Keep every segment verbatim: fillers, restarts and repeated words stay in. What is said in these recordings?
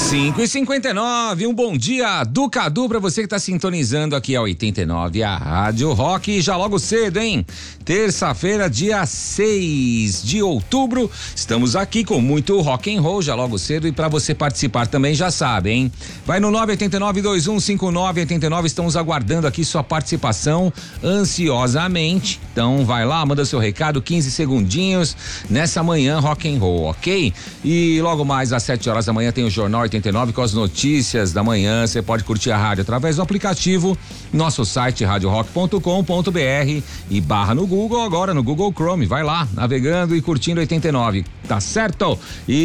cinco e cinquenta e nove, um bom dia do Cadu pra você que tá sintonizando aqui a oitenta e nove, a Rádio Rock, já logo cedo, hein? Terça-feira, dia seis de outubro, estamos aqui com muito rock and roll, já logo cedo, e pra você participar também já sabe, hein? Vai no nove oito nove, dois um cinco nove oito nove, estamos aguardando aqui sua participação ansiosamente, então vai lá, manda seu recado, quinze segundinhos nessa manhã rock and roll, ok? E logo mais às sete horas da manhã tem o Jornal oitenta e nove com as notícias da manhã. Você pode curtir a rádio através do aplicativo, nosso site rádio rock ponto com ponto br e barra no Google, agora no Google Chrome. Vai lá, navegando e curtindo oitenta e nove, tá certo?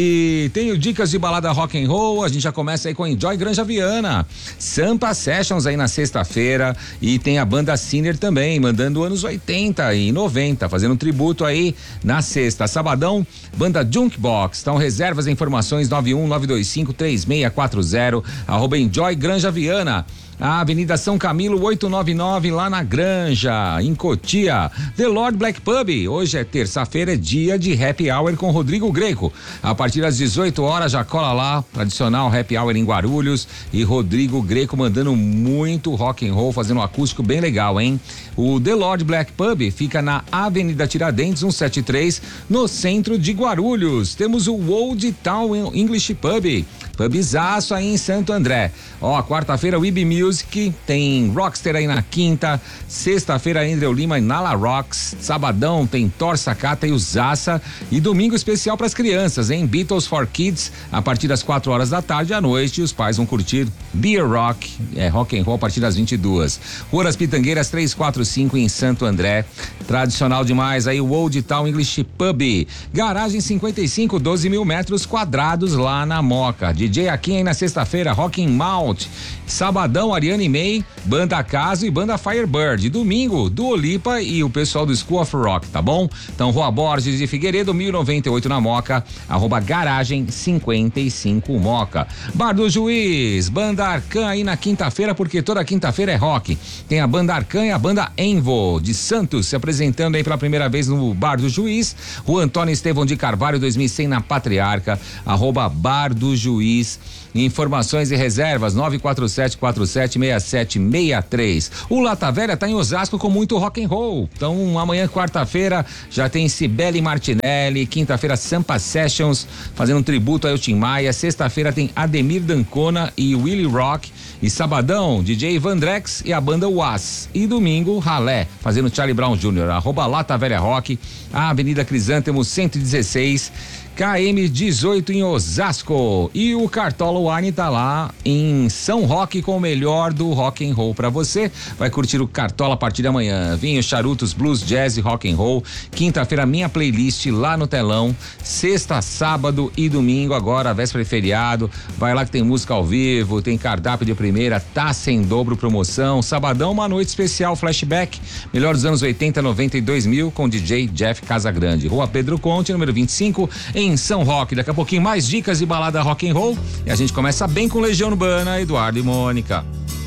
E tenho dicas de balada rock and roll. A gente já começa aí com Enjoy Granja Viana, Sampa Sessions aí na sexta-feira, e tem a banda Sinner também, mandando anos oitenta e noventa, fazendo um tributo aí na sexta. Sabadão, banda Junkbox. Então reservas e informações nove um nove dois cinco três seis quatro zero, arroba Enjoy Granja Viana. A Avenida São Camilo oitocentos e noventa e nove, lá na Granja, em Cotia. The Lord Black Pub, hoje é terça-feira, é dia de Happy Hour com Rodrigo Greco. A partir das dezoito horas já cola lá, tradicional Happy Hour em Guarulhos, e Rodrigo Greco mandando muito rock and roll, fazendo um acústico bem legal, hein? O The Lord Black Pub fica na Avenida Tiradentes cento e setenta e três, no centro de Guarulhos. Temos o Old Town English Pub, pubzaço aí em Santo André. Ó, quarta-feira o I B Music, tem Rockster aí na quinta, sexta-feira Andrew Lima e Nala Rocks, sabadão tem Thor Sakata e o Zaça, e domingo especial para as crianças, hein? Beatles for Kids, a partir das quatro horas da tarde à noite, os pais vão curtir Beer Rock, é rock and roll a partir das vinte e duas. Rua das Pitangueiras trezentos e quarenta e cinco em Santo André. Tradicional demais aí o Old Town English Pub. Garagem cinquenta e cinco, doze mil metros quadrados lá na Moca. D J Akin aí na sexta-feira, Rockin' Mount. Sabadão, Ariane May, Banda Caso e Banda Firebird. Domingo, Dua Lipa e o pessoal do School of Rock, tá bom? Então, Rua Borges de Figueiredo, mil e noventa e oito na Moca, arroba Garagem cinquenta e cinco Moca. Bar do Juiz, Banda Arcan aí na quinta-feira, porque toda quinta-feira é rock. Tem a Banda Arcan e a Banda Envo de Santos se apresentando aí pela primeira vez no Bar do Juiz. Rua Antônio Estevão de Carvalho, dois mil e cem na Patriarca, arroba Bar do Juiz. Informações e reservas nove quatro sete quatro sete seis sete seis três. O Lata Velha tá em Osasco com muito rock and roll. Então amanhã, quarta-feira, já tem Cibele Martinelli, quinta-feira Sampa Sessions fazendo um tributo ao Tim Maia, sexta-feira tem Ademir Dancona e Willie Rock, e sabadão D J Vandrex e a banda Was, e domingo Ralé fazendo Charlie Brown Júnior, arroba Lata Velha Rock, a Avenida Crisântemo cento e dezesseis, K M dezoito em Osasco. E o Cartola Wine tá lá em São Roque com o melhor do rock and roll pra você. Vai curtir o Cartola a partir de amanhã. Vinho, charutos, blues, jazz e rock and roll. Quinta-feira minha playlist lá no telão. Sexta, sábado e domingo, agora véspera de feriado. Vai lá que tem música ao vivo, tem cardápio de primeira, tá sem dobro promoção. Sabadão, uma noite especial flashback, melhor dos anos oitenta, noventa e dois mil com D J Jeff Casagrande. Rua Pedro Conte, número vinte e cinco, em São Roque. Daqui a pouquinho mais dicas de balada rock and roll, e a gente começa bem com Legião Urbana, Eduardo e Mônica.